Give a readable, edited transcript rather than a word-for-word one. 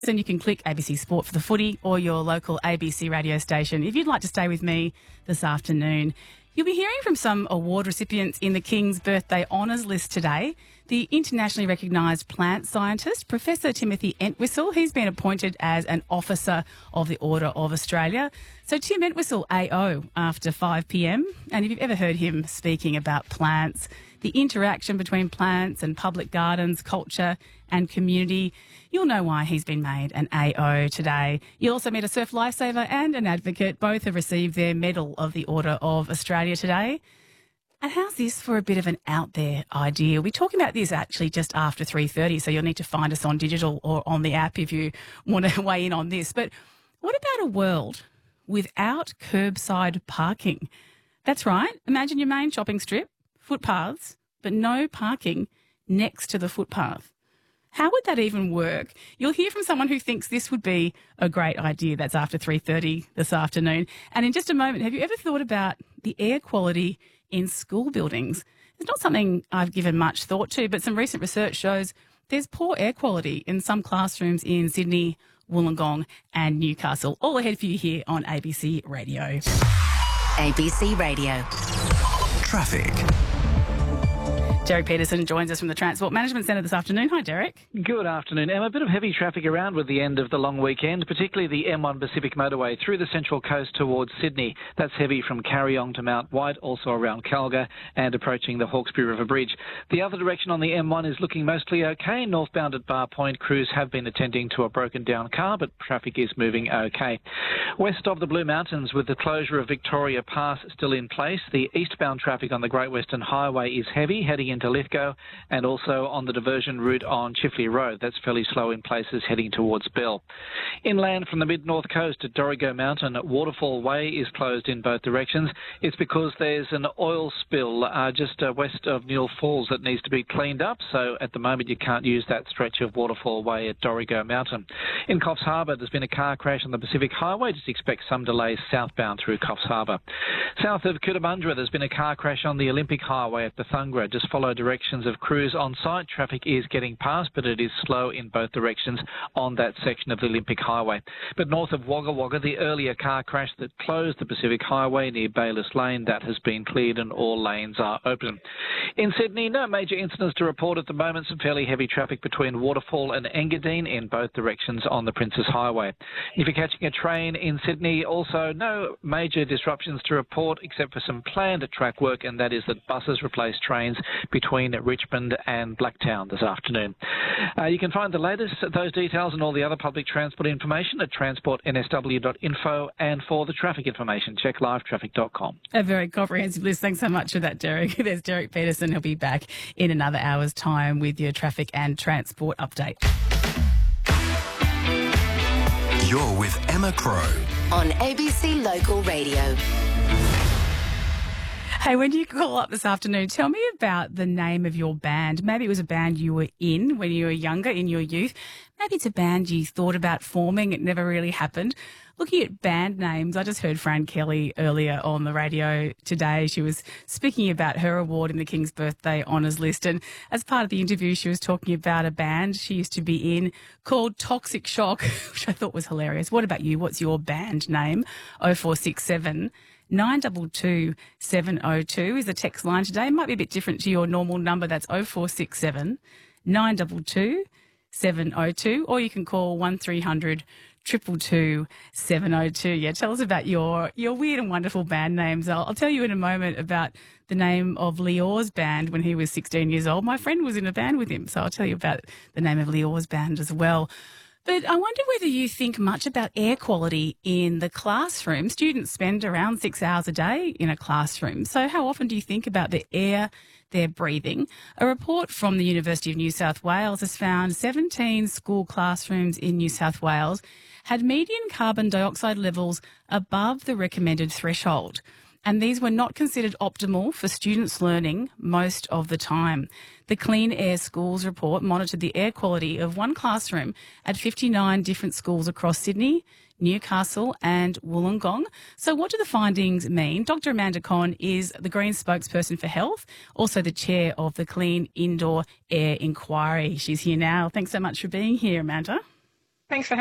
And you can click ABC Sport for the footy or your local ABC radio station. If you'd like to stay with me this afternoon, you'll be hearing from some award recipients in the King's Birthday Honours list today. The internationally recognised plant scientist, Professor Timothy Entwistle, he's been appointed as an Officer of the Order of Australia. So Tim Entwistle, AO, after 5 p.m. And if you've ever heard him speaking about plants, the interaction between plants and public gardens, culture and community, you'll know why he's been made an AO today. You'll also meet a surf lifesaver and an advocate. Both have received their Medal of the Order of Australia today. And how's this for a bit of an out there idea? We'll be talking about this actually just after 3:30, so you'll need to find us on digital or on the app if you want to weigh in on this. But what about a world without curbside parking? That's right. Imagine your main shopping strip, footpaths, but no parking next to the footpath. How would that even work? You'll hear from someone who thinks this would be a great idea. That's after 3:30 this afternoon. And in just a moment, have you ever thought about the air quality in school buildings? It's not something I've given much thought to, but some recent research shows there's poor air quality in some classrooms in Sydney, Wollongong and Newcastle. All ahead for you here on ABC Radio. ABC Radio. Traffic. Derek Peterson joins us from the Transport Management Centre this afternoon. Hi, Derek. Good afternoon, Emma. A bit of heavy traffic around with the end of the long weekend, particularly the M1 Pacific Motorway through the Central Coast towards Sydney. That's heavy from Carryong to Mount White, also around Calga and approaching the Hawkesbury River Bridge. The other direction on the M1 is looking mostly okay. Northbound at Bar Point, crews have been attending to a broken down car, but traffic is moving okay. West of the Blue Mountains, with the closure of Victoria Pass still in place, the eastbound traffic on the Great Western Highway is heavy, heading into Lithgow, and also on the diversion route on Chifley Road. That's fairly slow in places heading towards Bell. Inland from the mid-north coast at Dorrigo Mountain, Waterfall Way is closed in both directions. It's because there's an oil spill just west of Neil Falls that needs to be cleaned up, so at the moment you can't use that stretch of Waterfall Way at Dorrigo Mountain. In Coffs Harbour, there's been a car crash on the Pacific Highway. Just expect some delays southbound through Coffs Harbour. South of Cootamundra, there's been a car crash on the Olympic Highway at Bethungra. Just follow directions of crews on site. Traffic is getting past, but it is slow in both directions on that section of the Olympic Highway. But north of Wagga Wagga, the earlier car crash that closed the Pacific Highway near Bayliss Lane, that has been cleared and all lanes are open. In Sydney, no major incidents to report at the moment. Some fairly heavy traffic between Waterfall and Engadine in both directions on the Princes Highway. If you're catching a train in Sydney, also no major disruptions to report except for some planned track work, and that is that buses replace trains between Richmond and Blacktown this afternoon. You can find the latest, those details and all the other public transport information at transportnsw.info, and for the traffic information, check livetraffic.com. A very comprehensive list. Thanks so much for that, Derek. There's Derek Peterson. He'll be back in another hour's time with your traffic and transport update. You're with Emma Crow On ABC Local Radio. Hey, when you call up this afternoon, tell me about the name of your band. Maybe it was a band you were in when you were younger, in your youth. Maybe it's a band you thought about forming. It never really happened. Looking at band names, I just heard Fran Kelly earlier on the radio today. She was speaking about her award in the King's Birthday Honours list. And as part of the interview, she was talking about a band she used to be in called Toxic Shock, which I thought was hilarious. What about you? What's your band name? 0467 922 702 is the text line today. It might be a bit different to your normal number. That's 0467 922 702, or you can call 1300 222 702. Yeah, tell us about your weird and wonderful band names. I'll tell you in a moment about the name of Lior's band when he was 16 years old. My friend was in a band with him, so I'll tell you about the name of Lior's band as well. But I wonder whether you think much about air quality in the classroom. Students spend around 6 hours a day in a classroom. So how often do you think about the air they're breathing? A report from the University of New South Wales has found 17 school classrooms in New South Wales had median carbon dioxide levels above the recommended threshold. And these were not considered optimal for students' learning most of the time. The Clean Air Schools report monitored the air quality of one classroom at 59 different schools across Sydney, Newcastle and Wollongong. So what do the findings mean? Dr. Amanda Conn is the Green spokesperson for health, also the chair of the Clean Indoor Air Inquiry. She's here now. Thanks so much for being here, Amanda. Thanks for having